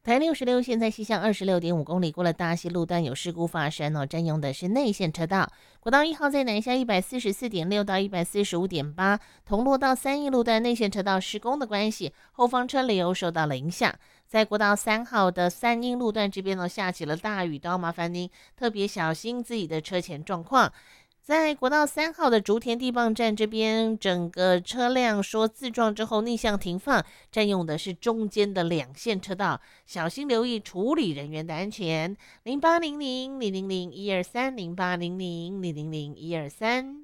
台66现在西向26.5公里，过了大溪路段有事故发生哦，占用的是内线车道。国道1号在南下144.6到145.8，同路到3义路段内线车道施工的关系，后方车流受到了影响。在国道3号的三英路段这边呢，下起了大雨，都要麻烦您特别小心自己的车前状况。在国道3号的竹田地磅站这边，整个车辆说自撞之后逆向停放，占用的是中间的两线车道，小心留意处理人员的安全。0800-000-123，0800-000-123。